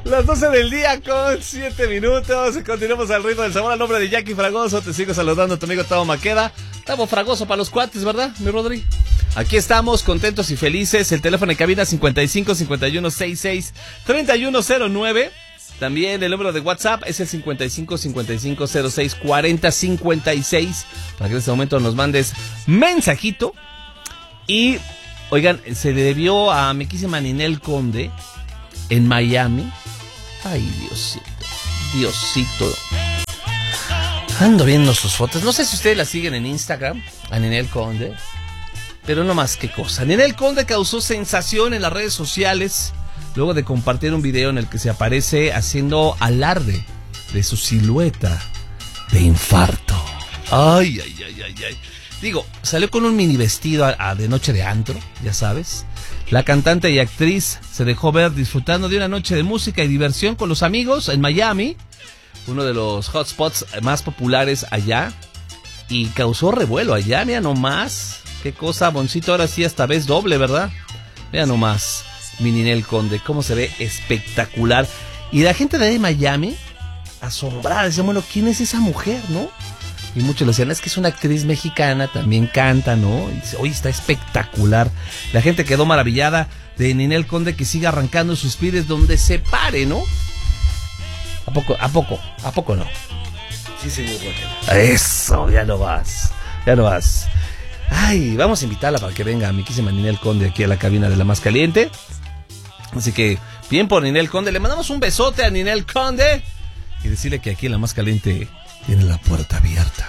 Las 12 del día con 7 minutos. Continuamos al ritmo del sabor al nombre de Jackie Fragoso. Te sigo saludando a tu amigo Tavo Maqueda. Tavo Fragoso para los cuates, ¿verdad, mi Rodri? Aquí estamos, contentos y felices. El teléfono de cabina 55 51 66 3109. También el número de WhatsApp es el 55 55 06 40 56. Para que en este momento nos mandes mensajito. Y, oigan, se debió a mi quísima Ninel Conde en Miami. Ay, Diosito. Ando viendo sus fotos. No sé si ustedes la siguen en Instagram, a Ninel Conde. Pero no más que cosa. Ninel Conde causó sensación en las redes sociales luego de compartir un video en el que se aparece haciendo alarde de su silueta de infarto. Ay. Digo, salió con un mini vestido de noche de antro, ya sabes. La cantante y actriz se dejó ver disfrutando de una noche de música y diversión con los amigos en Miami, uno de los hotspots más populares allá, y causó revuelo allá, mira nomás. Qué cosa, Boncito, ahora sí esta vez doble, ¿verdad? Mira nomás, mi Ninel Conde, cómo se ve espectacular. Y la gente de ahí Miami, asombrada, decía, bueno, ¿quién es esa mujer, no? Y muchos le decían, es que es una actriz mexicana, también canta, ¿no? Y dice, oye, está espectacular. La gente quedó maravillada de Ninel Conde, que sigue arrancando sus pies donde se pare, ¿no? ¿A poco no? Sí, señor. Eso, ya no vas. Ay, vamos a invitarla para que venga a mi quísima Ninel Conde aquí a la cabina de La Más Caliente. Así que, bien por Ninel Conde. Le mandamos un besote a Ninel Conde y decirle que aquí en La Más Caliente tiene la puerta abierta.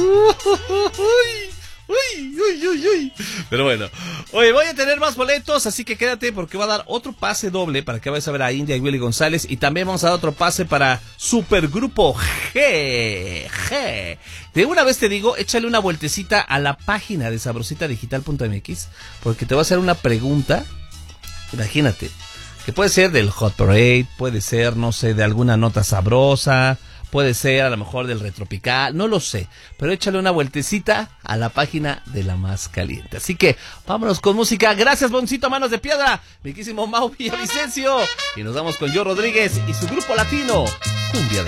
Uy. Pero bueno, oye, voy a tener más boletos, así que quédate porque va a dar otro pase doble para que vayas a ver a India y Willy González. Y también vamos a dar otro pase para Supergrupo G. De una vez te digo, échale una vueltecita a la página de sabrositadigital.mx, porque te voy a hacer una pregunta. Imagínate, que puede ser del Hot Parade, puede ser, no sé, de alguna nota sabrosa, puede ser a lo mejor del Retropical, no lo sé, pero échale una vueltecita a la página de La Más Caliente. Así que vámonos con música. Gracias, Boncito, Manos de Piedra, miquísimo Mau Villavicencio, y nos vamos con Yo Rodríguez y su grupo latino, Cumbia de